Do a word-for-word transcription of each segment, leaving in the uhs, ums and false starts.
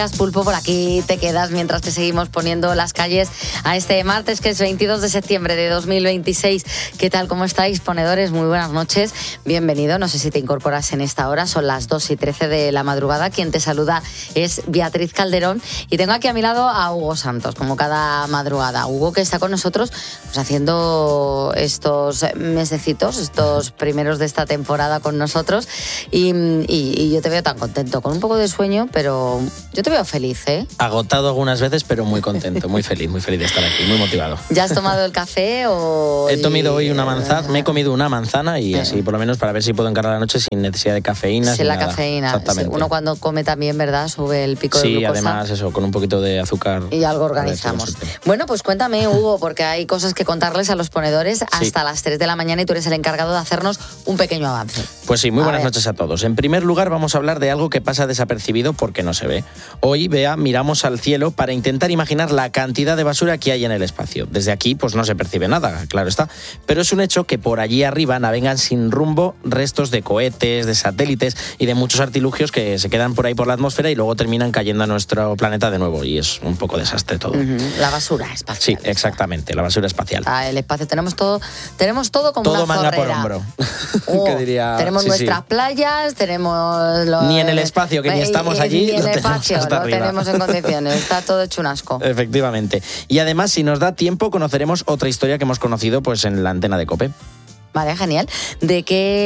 Pulpo, por aquí te quedas mientras te seguimos poniendo las calles a este martes, que es veintidós de septiembre de dos mil veintiséis. ¿Qué tal? ¿Cómo estáis, ponedores? Muy buenas noches. Bienvenido. No sé si te incorporas en esta hora. Son las dos y trece de la madrugada. Quien te saluda es Beatriz Calderón. Y tengo aquí a mi lado a Hugo Santos, como cada madrugada. Hugo, que está con nosotros pues, haciendo estos mesecitos, estos primeros de esta temporada con nosotros. Y, y, y yo te veo tan contento, con un poco de sueño, pero yo te veo feliz, ¿eh? Agotado algunas veces, pero muy contento, muy feliz, muy feliz de estar aquí, muy motivado. ¿Ya has tomado el café o...? He tomado hoy una manzana, me he comido una manzana y eh. así por lo menos para ver si puedo encarar la noche sin necesidad de cafeína. Sin la nada. cafeína. Exactamente. Uno cuando come también, ¿verdad? Sube el pico sí, de glucosa. Sí, además eso, con un poquito de azúcar. Y algo organizamos. Bueno, pues cuéntame, Hugo, porque hay cosas que contarles a los ponedores hasta sí. las tres de la mañana y tú eres el encargado de hacernos un pequeño avance. Pues sí, muy a buenas ver. noches a todos. En primer lugar vamos a hablar de algo que pasa desapercibido porque no se ve. Hoy, Bea, miramos al cielo para intentar imaginar la cantidad de basura que hay en el espacio. Desde aquí pues no se percibe nada, claro está. Pero es un hecho que por allí arriba navegan sin rumbo restos de cohetes, de satélites y de muchos artilugios que se quedan por ahí por la atmósfera y luego terminan cayendo a nuestro planeta de nuevo. Y es un poco desastre todo. Uh-huh. La basura espacial. Sí, exactamente, la basura espacial. Ah, el espacio, tenemos todo, tenemos todo como todo una manga zorrera. por hombro. Oh, que diría, tenemos sí, nuestras sí. playas, tenemos... Lo, ni en el espacio, que ni estamos allí, ni en lo el tenemos espacio, hasta lo arriba. tenemos en condiciones, está todo hecho un asco. Efectivamente. Y además, si nos da tiempo, conoceremos otra historia que hemos conocido pues en la antena de COPE. Vale, genial. ¿De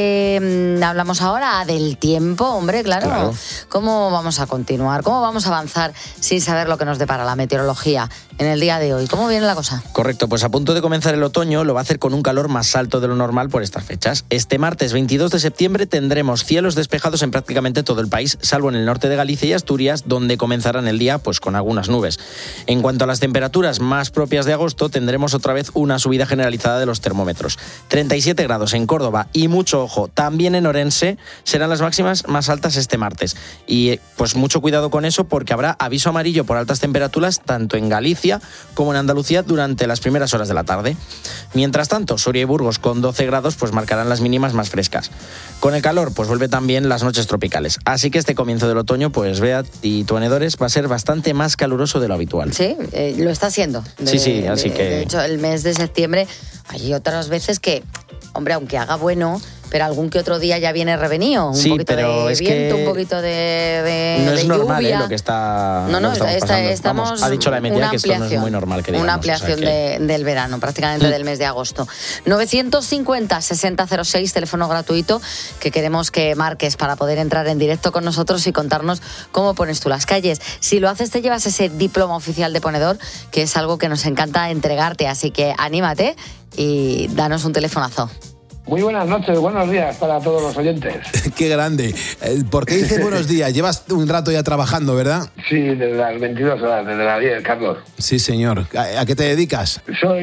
qué hablamos ahora? Del tiempo, hombre, claro. claro. ¿Cómo vamos a continuar? ¿Cómo vamos a avanzar sin saber lo que nos depara la meteorología en el día de hoy? ¿Cómo viene la cosa? Correcto, pues a punto de comenzar el otoño lo va a hacer con un calor más alto de lo normal por estas fechas. Este martes veintidós de septiembre tendremos cielos despejados en prácticamente todo el país, salvo en el norte de Galicia y Asturias, donde comenzarán el día pues con algunas nubes. En cuanto a las temperaturas más propias de agosto, tendremos otra vez una subida generalizada de los termómetros. treinta y siete grados en Córdoba y mucho ojo, también en Orense serán las máximas más altas este martes. Y pues mucho cuidado con eso porque habrá aviso amarillo por altas temperaturas tanto en Galicia como en Andalucía durante las primeras horas de la tarde. Mientras tanto, Soria y Burgos con doce grados pues marcarán las mínimas más frescas. Con el calor pues vuelve también las noches tropicales. Así que este comienzo del otoño pues Bea y tuanedores va a ser bastante más caluroso de lo habitual. Sí, eh, lo está haciendo. De, sí, sí, así de, que... De hecho, el mes de septiembre hay otras veces que, hombre, aunque haga bueno, pero algún que otro día ya viene revenido. Un sí, poquito pero de es viento, que un poquito de, de No es de normal lluvia. ¿eh? lo que está No, no, lo que está, estamos, estamos Vamos, ha dicho la media que esto no es muy normal que digamos. Una ampliación o sea que... de, del verano, prácticamente mm. del mes de agosto. novecientos cincuenta, sesenta cero seis, teléfono gratuito que queremos que marques para poder entrar en directo con nosotros y contarnos cómo pones tú las calles. Si lo haces te llevas ese diploma oficial de ponedor, que es algo que nos encanta entregarte, así que anímate y danos un telefonazo. Muy buenas noches, buenos días para todos los oyentes. Qué grande. ¿Por qué dices buenos días? Llevas un rato ya trabajando, ¿verdad? Sí, desde las veintidós horas, desde las diez, Carlos. Sí, señor. ¿A, a qué te dedicas?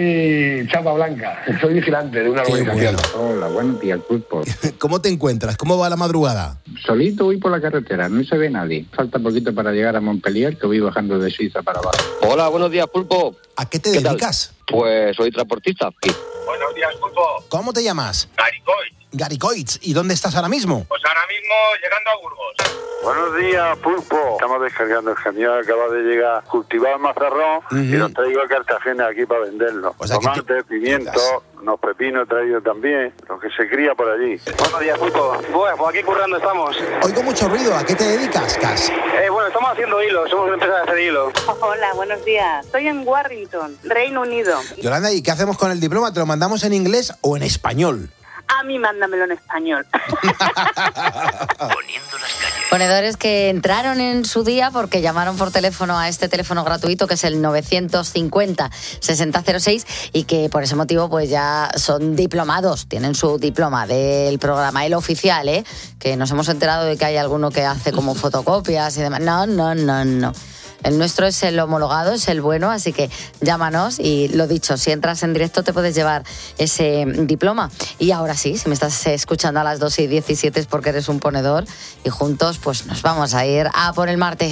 Soy chapa blanca, soy vigilante de una Qué organización. bueno. Hola, buenos días, Pulpo. ¿Cómo te encuentras? ¿Cómo va la madrugada? Solito voy por la carretera, no se ve nadie. Falta poquito para llegar a Montpellier, que voy bajando de Suiza para abajo. Hola, buenos días, Pulpo. ¿A qué te ¿Qué dedicas? Tal? Pues soy transportista. Buenos días, Pulpo. ¿Cómo te llamas? Garicoy. Garicoitz. ¿Y dónde estás ahora mismo? Pues ahora mismo llegando a Burgos. Buenos días, Pulpo. Estamos descargando el camión, acaba de llegar cultivado el mazarrón uh-huh. y nos traigo cartagenes aquí para venderlo. O sea, Tomate, te... pimiento, unos pepinos he traído también, lo que se cría por allí. Buenos días, Pulpo. Bueno, pues aquí currando estamos. Oigo mucho ruido. ¿A qué te dedicas, Cas? Eh, bueno, estamos haciendo hilo, somos una empresa de hacer hilo. Hola, buenos días. Estoy en Warrington, Reino Unido. Yolanda, ¿y qué hacemos con el diploma? ¿Te lo mandamos en inglés o en español? A mí mándamelo en español. Poniendo las calles. Ponedores que entraron en su día porque llamaron por teléfono a este teléfono gratuito que es el novecientos cincuenta, sesenta cero seis y que por ese motivo pues ya son diplomados, tienen su diploma del programa, el oficial, ¿eh? Que nos hemos enterado de que hay alguno que hace como fotocopias y demás. No, no, no, no. El nuestro es el homologado, es el bueno, así que llámanos y lo dicho, si entras en directo te puedes llevar ese diploma. Y ahora sí, si me estás escuchando a las dos y diecisiete es porque eres un ponedor y juntos pues nos vamos a ir a por el martes.